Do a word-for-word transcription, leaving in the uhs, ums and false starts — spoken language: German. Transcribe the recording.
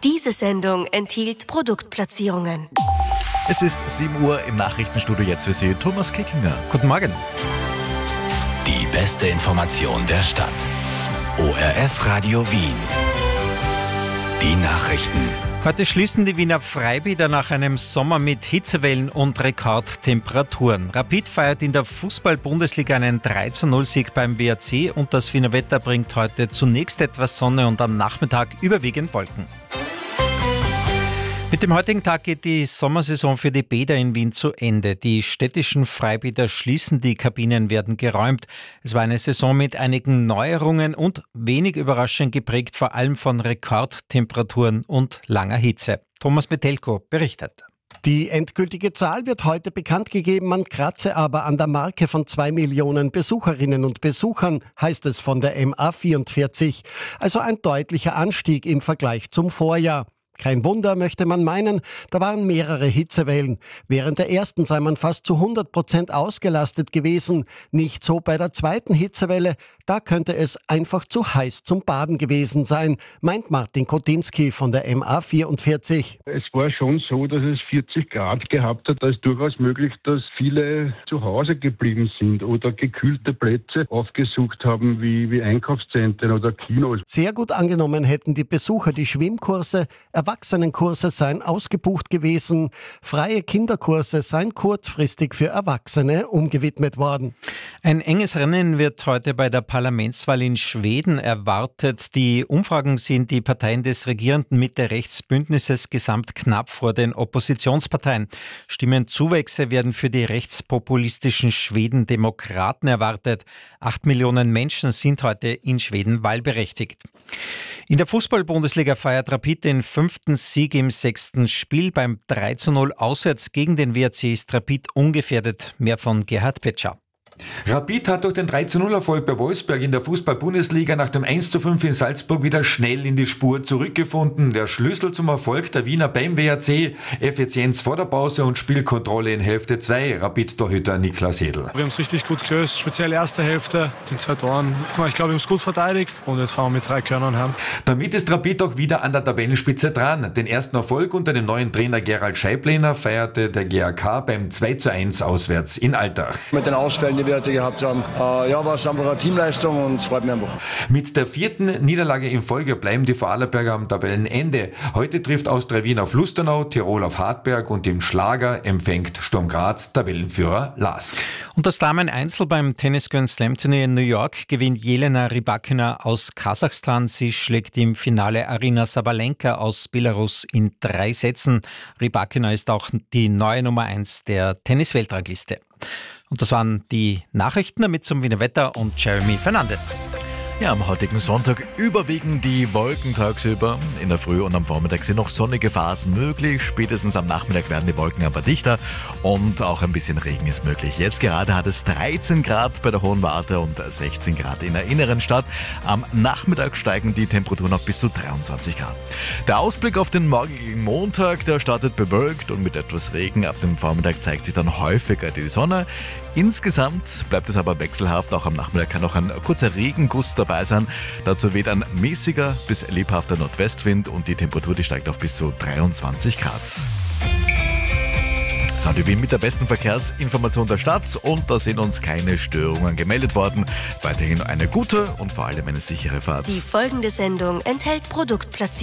Diese Sendung enthielt Produktplatzierungen. Es ist sieben Uhr im Nachrichtenstudio, jetzt für Sie Thomas Kickinger. Guten Morgen. Die beste Information der Stadt. O R F Radio Wien. Die Nachrichten. Heute schließen die Wiener Freibäder nach einem Sommer mit Hitzewellen und Rekordtemperaturen. Rapid feiert in der Fußball-Bundesliga einen drei zu null Sieg beim W R C und das Wiener Wetter bringt heute zunächst etwas Sonne und am Nachmittag überwiegend Wolken. Mit dem heutigen Tag geht die Sommersaison für die Bäder in Wien zu Ende. Die städtischen Freibäder schließen, die Kabinen werden geräumt. Es war eine Saison mit einigen Neuerungen und wenig überraschend geprägt vor allem von Rekordtemperaturen und langer Hitze. Thomas Metelko berichtet. Die endgültige Zahl wird heute bekannt gegeben, man kratze aber an der Marke von zwei Millionen Besucherinnen und Besuchern, heißt es von der M A vierundvierzig. Also ein deutlicher Anstieg im Vergleich zum Vorjahr. Kein Wunder, möchte man meinen, da waren mehrere Hitzewellen. Während der ersten sei man fast zu hundert Prozent ausgelastet gewesen. Nicht so bei der zweiten Hitzewelle, da könnte es einfach zu heiß zum Baden gewesen sein, meint Martin Kotinski von der M A vierundvierzig. Es war schon so, dass es vierzig Grad gehabt hat. Da ist durchaus möglich, dass viele zu Hause geblieben sind oder gekühlte Plätze aufgesucht haben, wie, wie Einkaufszentren oder Kinos. Sehr gut angenommen hätten die Besucher die Schwimmkurse. Erwachsenenkurse seien ausgebucht gewesen. Freie Kinderkurse seien kurzfristig für Erwachsene umgewidmet worden. Ein enges Rennen wird heute bei der Parlamentswahl in Schweden erwartet. Die Umfragen sehen die Parteien des regierenden Mitte-Rechts-Bündnisses gesamt knapp vor den Oppositionsparteien. Stimmenzuwächse werden für die rechtspopulistischen Schweden-Demokraten erwartet. Acht Millionen Menschen sind heute in Schweden wahlberechtigt. In der Fußball-Bundesliga feiert Rapid den fünften Sieg im sechsten Spiel. Beim drei zu null auswärts gegen den W R C ist Rapid ungefährdet. Mehr von Gerhard Petscher. Rapid hat durch den drei zu null Erfolg bei Wolfsberg in der Fußball-Bundesliga nach dem eins zu fünf in Salzburg wieder schnell in die Spur zurückgefunden. Der Schlüssel zum Erfolg der Wiener beim W R C, Effizienz vor der Pause und Spielkontrolle in Hälfte zwei, Rapid-Torhüter Niklas Hedl. Wir haben es richtig gut gelöst, speziell erste Hälfte, den zwei Toren. Ich glaube, wir haben es gut verteidigt und jetzt fahren wir mit drei Körnern heim. Damit ist Rapid auch wieder an der Tabellenspitze dran. Den ersten Erfolg unter dem neuen Trainer Gerald Scheiblener feierte der G A K beim zwei zu eins auswärts in Altach. Mit den Ausfällen, die wir heute gehabt haben, äh, ja, war es einfach eine Teamleistung und es freut mich einfach. Mit der vierten Niederlage in Folge bleiben die Vorarlberger am Tabellenende. Heute trifft Austria Wien auf Lustenau, Tirol auf Hartberg und im Schlager empfängt Sturm Graz Tabellenführer Lask. Und das Damen-Einzel beim Tennis Grand Slam Turnier in New York gewinnt Jelena Rybakina aus Kasachstan. Sie schlägt im Finale Arina Sabalenka aus Belarus in drei Sätzen. Rybakina ist auch die neue Nummer eins der Tennis-Weltrangliste. Und das waren die Nachrichten, damit zum Wiener Wetter und Jeremy Fernandes. Ja, am heutigen Sonntag überwiegend die Wolken tagsüber. In der Früh und am Vormittag sind noch sonnige Phasen möglich. Spätestens am Nachmittag werden die Wolken aber dichter und auch ein bisschen Regen ist möglich. Jetzt gerade hat es dreizehn Grad bei der Hohen Warte und sechzehn Grad in der inneren Stadt. Am Nachmittag steigen die Temperaturen auf bis zu dreiundzwanzig Grad. Der Ausblick auf den morgigen Montag, der startet bewölkt und mit etwas Regen. Ab dem Vormittag zeigt sich dann häufiger die Sonne. Insgesamt bleibt es aber wechselhaft. Auch am Nachmittag kann noch ein kurzer Regenguss dabei sein. Dazu weht ein mäßiger bis lebhafter Nordwestwind und die Temperatur die steigt auf bis zu dreiundzwanzig Grad. Radio Wien mit der besten Verkehrsinformation der Stadt und da sind uns keine Störungen gemeldet worden. Weiterhin eine gute und vor allem eine sichere Fahrt. Die folgende Sendung enthält Produktplatzierungen.